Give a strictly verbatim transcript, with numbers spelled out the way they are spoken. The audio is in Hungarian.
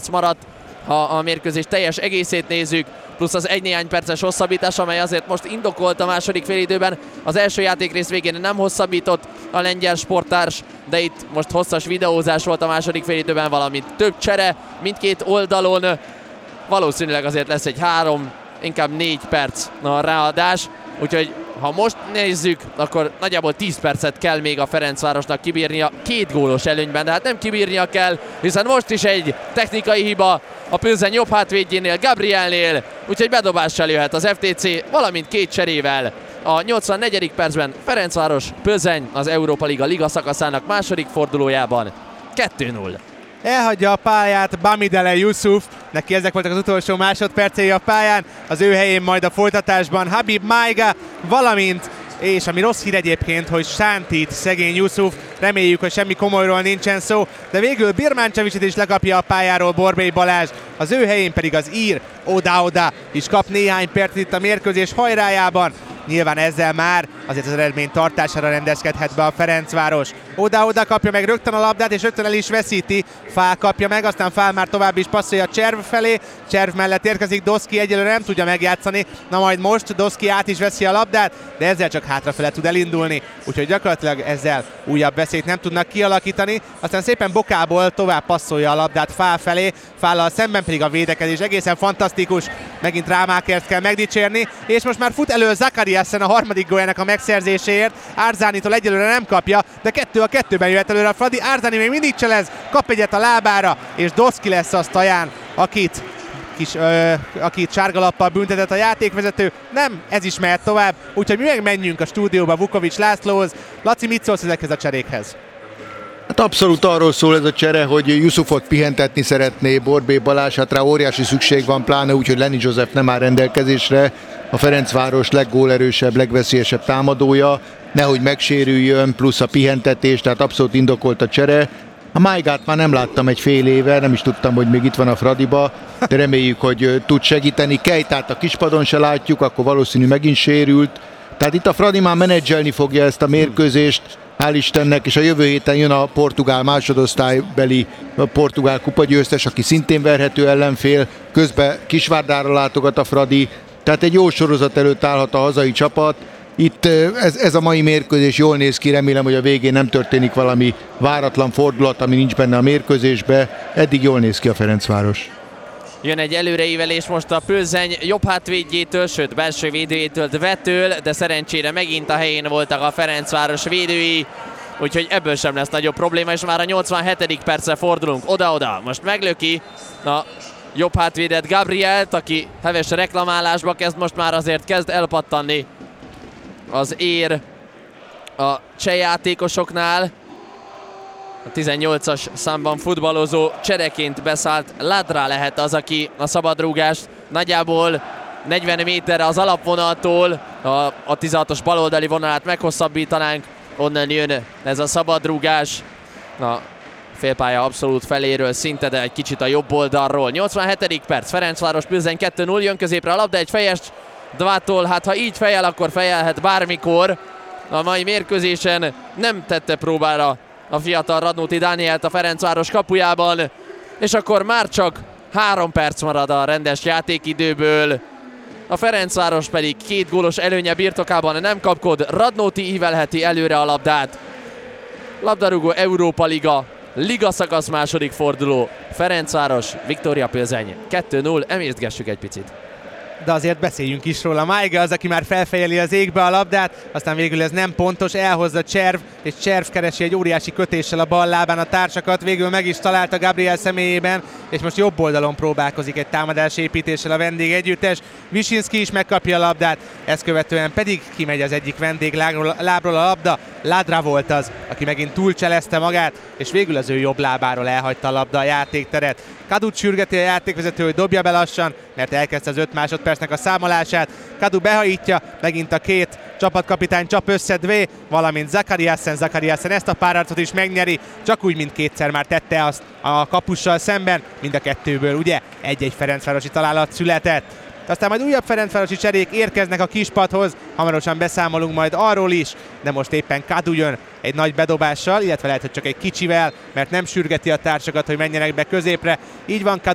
perc maradt, ha a mérkőzés teljes egészét nézzük, plusz az egy néhány perces hosszabbítás, amely azért most indokolt a második félidőben. Az első játékrész végén nem hosszabbított a lengyel sporttárs, de itt most hosszas videózás volt a második félidőben, valamint több csere mindkét oldalon. Valószínűleg azért lesz egy három, inkább négy perc a ráadás, úgyhogy ha most nézzük, akkor nagyjából tíz percet kell még a Ferencvárosnak kibírnia két gólos előnyben, de hát nem kibírnia kell, hiszen most is egy technikai hiba a Plzeň jobb hátvédjénél, Gabrielnél, úgyhogy bedobással jöhet az ef té cé, valamint két cserével. A nyolcvannegyedik percben Ferencváros Plzeň az Európa Liga liga szakaszának második fordulójában kettő null. Elhagyja a pályát Bamidele Yusuf, neki ezek voltak az utolsó másodpercei a pályán, az ő helyén majd a folytatásban Habib Maiga, valamint, és ami rossz hír egyébként, hogy Sántit szegény Yusuf, reméljük, hogy semmi komolyról nincsen szó, de végül Birmancsevicsit is lekapja a pályáról Borbély Balázs, az ő helyén pedig az ír Oda Oda is kap néhány percet itt a mérkőzés hajrájában. Nyilván ezzel már azért az eredmény tartására rendezkedhet be a Ferencváros. Oda-oda kapja meg rögtön a labdát, és rögtön el is veszíti. Fál kapja meg, aztán Fál már tovább is passzolja Cserv felé. Cserv mellett érkezik Doszki, egyelőre nem tudja megjátszani. Na majd most Doszki át is veszi a labdát, de ezzel csak hátrafele tud elindulni. Úgyhogy gyakorlatilag ezzel újabb veszélyt nem tudnak kialakítani. Aztán szépen bokából tovább passzolja a labdát Fál felé. Fállal szemben pedig a védekezés egészen fantasztikus. Megint Rámákert kell megdicsérni, és most már fut elő Zakariasen a harmadik góljának a megszerzéséért. Árzánitól egyelőre nem kapja, de kettő a kettőben jöhet előre a Fradi. Árzáni még mindig cselez, kap egyet a lábára, és Doszki lesz az Taján, akit, kis, ö, akit sárgalappal büntetett a játékvezető. Nem, ez is mehet tovább, úgyhogy mi meg menjünk a stúdióba Vukovics Lászlóhoz. Laci, mit szólsz ezekhez a cserékhez? Hát abszolút arról szól ez a csere, hogy Yusufot pihentetni szeretné Borbély Balázs, hát rá óriási szükség van, pláne úgy, hogy Lenny Joseph nem áll rendelkezésre, a Ferencváros leggólerősebb, legveszélyesebb támadója, nehogy megsérüljön, plusz a pihentetés, tehát abszolút indokolt a csere. A Maigát már nem láttam egy fél éve, nem is tudtam, hogy még itt van a Fradiba, de reméljük, hogy tud segíteni. Kejtát a kispadon se látjuk, akkor valószínű megint sérült. Tehát itt a Fradi már menedzselni fogja ezt a mérkőzést, hál' Istennek, és a jövő héten jön a portugál másodosztálybeli a portugál kupagyőztes, aki szintén verhető ellenfél, közben Kisvárdára látogat a Fradi, tehát egy jó sorozat előtt állhat a hazai csapat. Itt ez, ez a mai mérkőzés jól néz ki, remélem, hogy a végén nem történik valami váratlan fordulat, ami nincs benne a mérkőzésbe. Eddig jól néz ki a Ferencváros. Jön egy előreívelés most a Plzeň jobb hátvédjétől, sőt belső védőjétől, Dvetől, de szerencsére megint a helyén voltak a Ferencváros védői, úgyhogy ebből sem lesz nagyobb probléma, és már a nyolcvanhetedik percre fordulunk. Oda-oda, most meglöki a jobb hátvédet Gabrielt, aki heves reklamálásba kezd, most már azért kezd elpattanni az ér a cseh játékosoknál. A tizennyolcas számban futballozó csereként beszállt Ladra lehet az, aki a szabadrúgást nagyjából negyven méterre az alapvonaltól, a, a tizenhatos baloldali vonalát meghosszabbítanánk, onnan jön ez a szabadrúgás. Na, félpálya abszolút feléről szinte, de egy kicsit a jobb oldalról. nyolcvanhetedik perc, Ferencváros Plzeň kettő null, jön középre a labda, egy fejes Dvától, hát ha így fejel, akkor fejelhet bármikor. A mai mérkőzésen nem tette próbára a fiatal Radnóti Dánielt a Ferencváros kapujában, és akkor már csak három perc marad a rendes játékidőből. A Ferencváros pedig két gólos előnye birtokában nem kapkod, Radnóti ívelheti előre a labdát. Labdarúgó Európa Liga, liga szakasz második forduló, Ferencváros, Viktória Plzeň kettő null, emésztgessük egy picit. De azért beszéljünk is róla. Maiga az, aki már felfejeli az égbe a labdát, aztán végül ez nem pontos, elhozza Cserv, és Cserv keresi egy óriási kötéssel a bal lábán a társakat, végül meg is találta Gabriel személyében, és most jobb oldalon próbálkozik egy támadás építéssel a vendég együttes. Visinski is megkapja a labdát, ezt követően pedig kimegy az egyik vendég lábról, lábról a labda. Ladra volt az, aki megint túlcselezte magát, és végül az ő jobb lábáról elhagyta a labda a játékteret. Kadut sürgeti a játékvezető, hogy dobja be lassan, mert elkezdte az öt másodpercnek a számolását. Kadu behajítja, megint a két csapatkapitány csap össze Dvé, valamint Zakariasen. Zakariasen ezt a párharcot is megnyeri, csak úgy, mint kétszer már tette azt a kapussal szemben, mind a kettőből ugye egy-egy ferencvárosi találat született. Aztán majd újabb ferencvárosi cserék érkeznek a kispadhoz, hamarosan beszámolunk majd arról is, de most éppen Kadu jön egy nagy bedobással, illetve lehet, hogy csak egy kicsivel, mert nem sürgeti a társakat, hogy menjenek be középre. Így van, Kadu